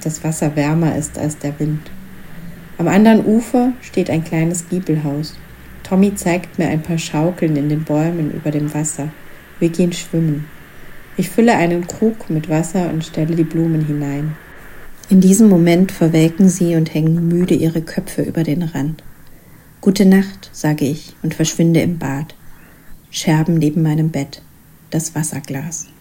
das Wasser wärmer ist als der Wind. Am anderen Ufer steht ein kleines Giebelhaus. Tommy zeigt mir ein paar Schaukeln in den Bäumen über dem Wasser. Wir gehen schwimmen. Ich fülle einen Krug mit Wasser und stelle die Blumen hinein. In diesem Moment verwelken sie und hängen müde ihre Köpfe über den Rand. Gute Nacht, sage ich und verschwinde im Bad. Scherben neben meinem Bett, das Wasserglas.